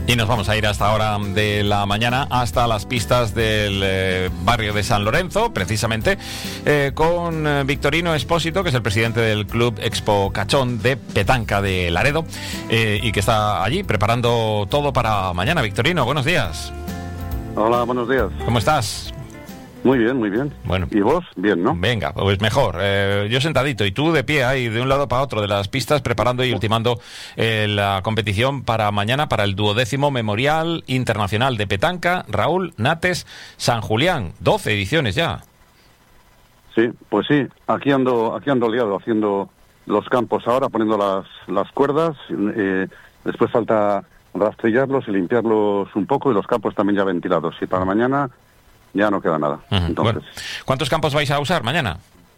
Y nos vamos a ir hasta hora de la mañana hasta las pistas del barrio de San Lorenzo, precisamente, con Victorino Espósito, que es el presidente del Club Expo Cachón de Petanca de Laredo, y que está allí preparando todo para mañana. Victorino, buenos días. Hola, buenos días. ¿Cómo estás? Muy bien, muy bien. Bueno. ¿Y vos? Bien, ¿no? Venga, pues mejor. Yo sentadito y tú de pie ahí, de un lado para otro de las pistas, preparando y ultimando la competición para mañana, para el 12º Memorial Internacional de Petanca, Raúl Nates San Julián. 12 ediciones ya. Sí, pues sí. Aquí ando liado haciendo los campos ahora, poniendo las cuerdas. Después falta rastrillarlos y limpiarlos un poco y los campos también ya ventilados. Y para mañana ya no queda nada. Entonces, bueno, ¿cuántos campos vais a usar mañana?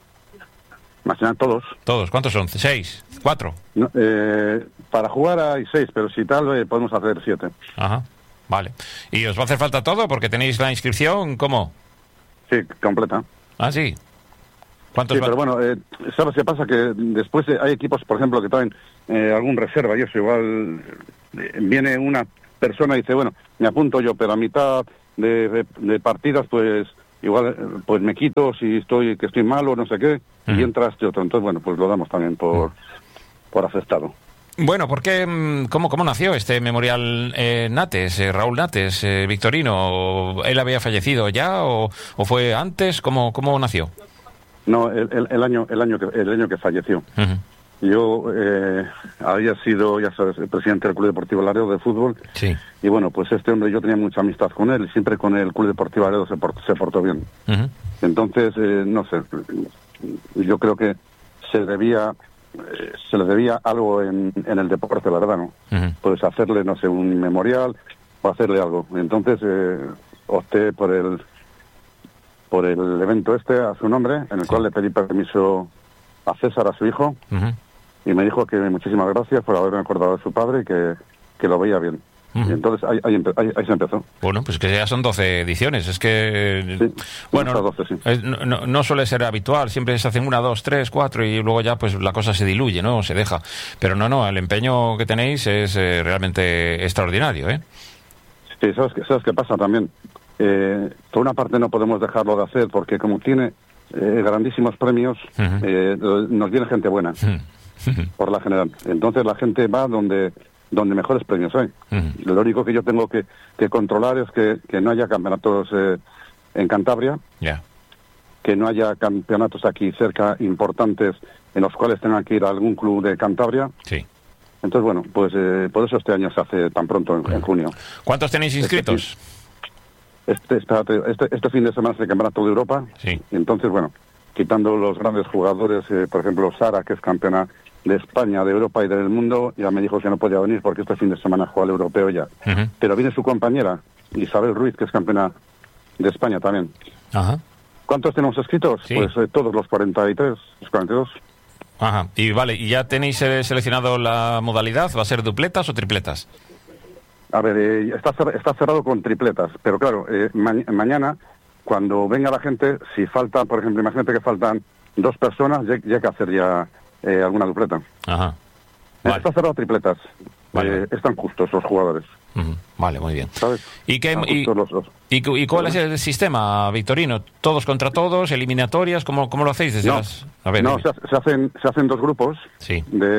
Mañana todos. ¿Todos? ¿Cuántos son? ¿6? ¿4? No, para jugar hay 6, pero si tal podemos hacer 7. Ajá, vale. ¿Y os va a hacer falta todo porque tenéis la inscripción? ¿Cómo? Sí, completa. Ah, sí. ¿Cuántos sí, pero bueno, ¿sabes qué pasa? Que después hay equipos, por ejemplo, que traen algún reserva y eso, igual viene una persona y dice, bueno, me apunto yo, pero a mitad de partidas, pues igual pues me quito si estoy malo, no sé qué, y entra este otro. Entonces, bueno, pues lo damos también por aceptado. Bueno, ¿por qué? ¿Cómo nació este Memorial Nates, Raúl Nates, Victorino? ¿Él había fallecido ya o fue antes? ¿Cómo nació? No, el año que falleció. Yo había sido, ya sabes, el presidente del Club Deportivo Laredo de fútbol. Sí. Y bueno, pues este hombre, yo tenía mucha amistad con él y siempre con el Club Deportivo Laredo se portó bien. Entonces, no sé, yo creo que se le debía algo en el deporte, la verdad, ¿no? Pues hacerle, no sé, un memorial o hacerle algo. Entonces, opté por el evento a su nombre, en el cual le pedí permiso a César, a su hijo, y me dijo que muchísimas gracias por haberme acordado de su padre y que lo veía bien. Y entonces ahí se empezó. Bueno, pues que ya son 12 ediciones. Es que, sí, bueno, 12, sí. no suele ser habitual. Siempre se hacen 1, 2, 3, 4 y luego ya pues la cosa se diluye, ¿no? Se deja. Pero no, el empeño que tenéis es realmente extraordinario, ¿eh? Sí, ¿sabes qué pasa también? Por una parte no podemos dejarlo de hacer porque como tiene grandísimos premios, nos viene gente buena, por la general. Entonces la gente va donde mejores premios hay. Lo único que yo tengo que controlar es que no haya campeonatos en Cantabria, que no haya campeonatos aquí cerca importantes en los cuales tengan que ir a algún club de Cantabria. Sí. Entonces, bueno, pues por eso este año se hace tan pronto, en junio. ¿Cuántos tenéis inscritos? Este fin de semana es el Campeonato de Europa. Sí. Entonces, bueno, quitando los grandes jugadores, por ejemplo, Sara, que es campeona de España, de Europa y del mundo, ya me dijo que no podía venir porque este fin de semana juega el europeo ya. Pero viene su compañera, Isabel Ruiz, que es campeona de España también. Ajá. ¿Cuántos tenemos escritos? Sí. Pues todos los 43, los 42. Ajá. Y vale, ¿y ya tenéis seleccionado la modalidad? ¿Va a ser dupletas o tripletas? A ver, está cerrado con tripletas, pero claro, mañana, cuando venga la gente, si falta, por ejemplo, imagínate que faltan 2 personas, ya hay que hacer ya alguna dupleta. Ajá. Vale. Está cerrado tripletas. Vale. Están justos los jugadores. Vale, muy bien. ¿Sabes? ¿Y cuál es el sistema, Victorino? ¿Todos contra todos? ¿Eliminatorias? ¿Cómo lo hacéis desde las...? A ver, no, se hacen 2 grupos. Sí.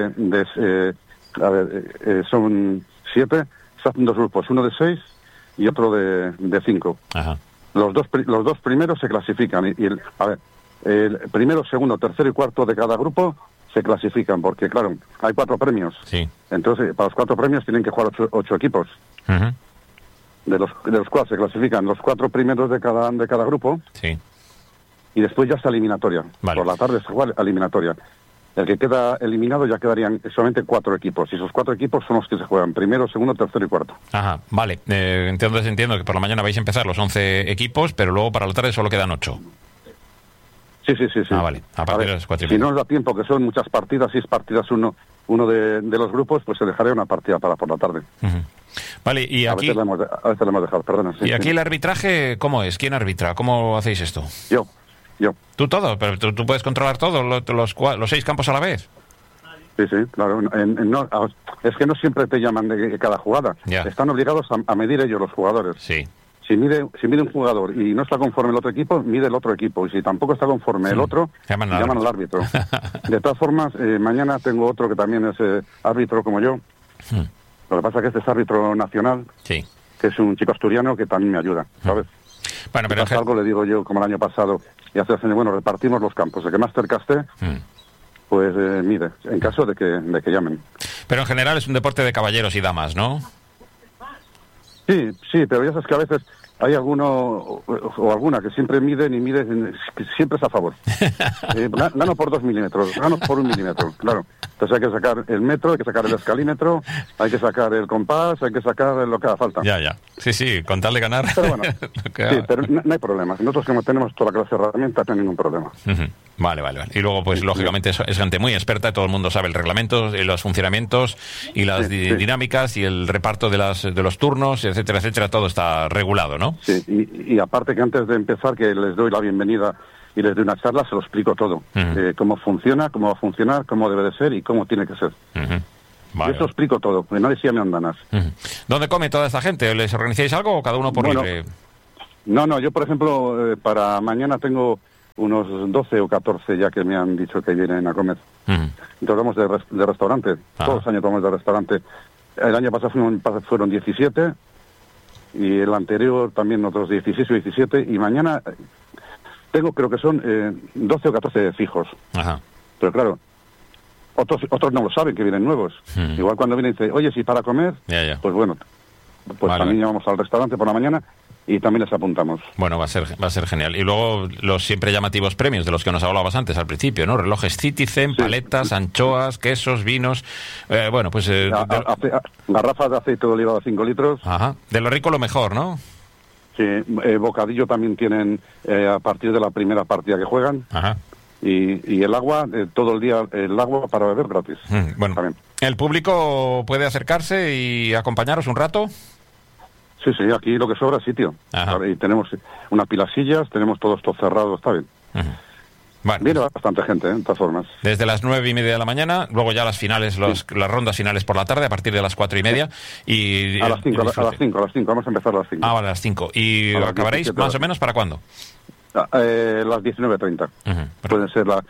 Son 7. Se hacen 2 grupos, uno de 6 y otro de 5. Ajá. Los dos primeros se clasifican. El primero, segundo, tercero y cuarto de cada grupo se clasifican, porque claro, hay 4 premios. Sí. Entonces, para los 4 premios tienen que jugar 8 equipos. De los cuales se clasifican los 4 primeros de cada grupo. Sí. Y después ya está eliminatoria. Vale. Por la tarde se juega eliminatoria. El que queda eliminado ya quedarían solamente 4 equipos. Y esos 4 equipos son los que se juegan primero, segundo, tercero y cuarto. Ajá, vale. Entonces entiendo que por la mañana vais a empezar los 11 equipos, pero luego para la tarde solo quedan 8. Sí. Ah, vale. A partir de las 4 y si no nos da tiempo, que son muchas partidas, 6 partidas uno de los grupos, pues se dejaría una partida para por la tarde. Vale, y aquí... A veces le hemos dejado, perdona. Sí, ¿Y aquí el arbitraje cómo es? ¿Quién arbitra? ¿Cómo hacéis esto? Yo. ¿Tú todo? ¿Pero tú puedes controlar todo, los 6 campos a la vez? Sí, claro. Es que no siempre te llaman de cada jugada. Ya. Están obligados a medir ellos los jugadores. Sí. Si mide un jugador y no está conforme el otro equipo, mide el otro equipo. Y si tampoco está conforme el otro, llaman al árbitro. De todas formas, mañana tengo otro que también es árbitro como yo. Lo que pasa es que este es árbitro nacional, que es un chico asturiano que también me ayuda, ¿sabes? Bueno, pero algo le digo yo, como el año pasado, y hace 2 años, bueno, repartimos los campos. El que más cerca esté, pues mide, en caso de que llamen. Pero en general es un deporte de caballeros y damas, ¿no? Sí, pero ya sabes que a veces hay alguno o alguna que siempre miden y que siempre es a favor. Gano por 2 milímetros, gano por 1 milímetro, claro. Entonces hay que sacar el metro, hay que sacar el escalímetro, hay que sacar el compás, hay que sacar lo que haga falta. Ya. Sí, con tal de ganar. Pero bueno, sí, pero no hay problema. Nosotros como tenemos toda la clase de herramientas, no hay ningún problema. Vale. Y luego, pues lógicamente es gente muy experta, todo el mundo sabe el reglamento, los funcionamientos y las dinámicas y el reparto de los turnos, etcétera, todo está regulado, ¿no? Sí, y aparte que antes de empezar, que les doy la bienvenida y les doy una charla, se lo explico todo. Cómo funciona, cómo va a funcionar, cómo debe de ser y cómo tiene que ser. Vale. Yo eso explico todo, que nadie se llame andanas. ¿Dónde come toda esta gente? ¿Les organizáis algo o cada uno por libre? No, yo por ejemplo, para mañana tengo unos 12 o 14 ya que me han dicho que vienen a comer. Entonces vamos de restaurante, todos los años vamos de restaurante. El año pasado fueron 17 y el anterior también otros 16 o 17 y mañana creo que son 12 o 14 fijos. Pero claro, otros no lo saben, que vienen nuevos. Igual cuando vienen y dicen, oye, si para comer, pues bueno, también llamamos al restaurante por la mañana y también les apuntamos. Bueno, va a ser genial. Y luego los siempre llamativos premios de los que nos hablabas antes al principio, ¿no? Relojes Citizen, paletas, anchoas, quesos, vinos. Garrafas de aceite de oliva de 5 litros. De lo rico lo mejor, ¿no? Sí, bocadillo también tienen a partir de la primera partida que juegan. Y el agua, todo el día, el agua para beber gratis. Bueno, también. ¿El público puede acercarse y acompañaros un rato? Sí, aquí lo que sobra es sitio. Y tenemos unas pilasillas, tenemos todo esto cerrado, está bien. Bueno, viene bastante gente, de todas formas. Desde las 9:30 de la mañana, luego ya las finales, las rondas finales por la tarde, a partir de las 4:30. Y a las 5, vamos a empezar a las 5. Vale, a las 5. ¿Y acabaréis más o menos para cuándo? Las 19:30. Pueden ser las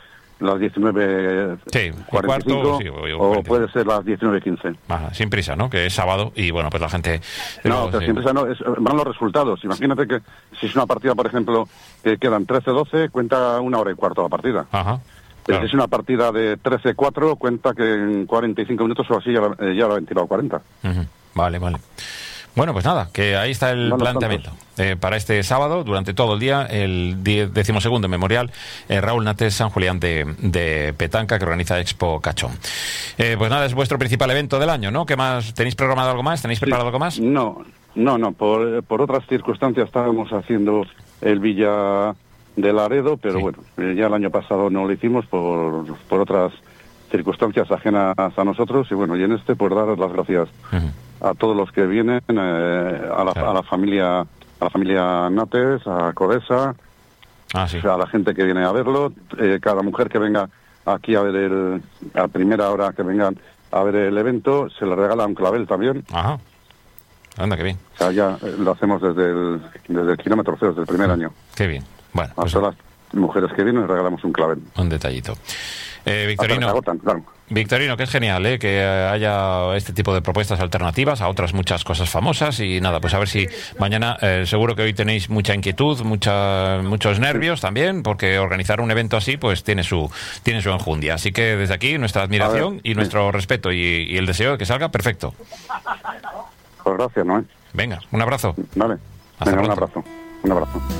19:45 o puede ser las 19:15. Sin prisa, ¿no? Que es sábado y bueno, pues la gente... No, pero sin prisa no, van los resultados. Imagínate que si es una partida, por ejemplo, que quedan 13-12, cuenta 1 hora y cuarto la partida. Pero si es una partida de 13-4, cuenta que en 45 minutos o así ya la han tirado 40. Vale. Bueno, pues nada, que ahí está el planteamiento. Para este sábado, durante todo el día, el 12º memorial Raúl Natés San Julián de Petanca, que organiza Expo Cachón. Pues nada, es vuestro principal evento del año, ¿no? ¿Qué más? ¿Tenéis programado algo más? ¿Tenéis preparado algo más? No. Por otras circunstancias estábamos haciendo el Villa de Laredo, pero bueno, ya el año pasado no lo hicimos por otras circunstancias ajenas a nosotros y bueno, y en este pues dar las gracias a todos los que vienen, a la familia Natés, a Codesa, a la gente que viene a verlo, cada mujer que venga aquí a ver a primera hora que vengan a ver el evento, se le regala un clavel también. Anda, qué bien. O sea, ya lo hacemos desde el kilómetro cero, desde el primer año. Qué bien. Bueno, a todas las mujeres que vienen les regalamos un clavel. Un detallito. Victorino, que es genial que haya este tipo de propuestas alternativas a otras muchas cosas famosas y nada, pues a ver si mañana, seguro que hoy tenéis mucha inquietud, muchos nervios también, porque organizar un evento así pues tiene su enjundia, así que desde aquí nuestra admiración y nuestro respeto y el deseo de que salga perfecto. Pues gracias, ¿no? Venga, un abrazo. Vale, un abrazo.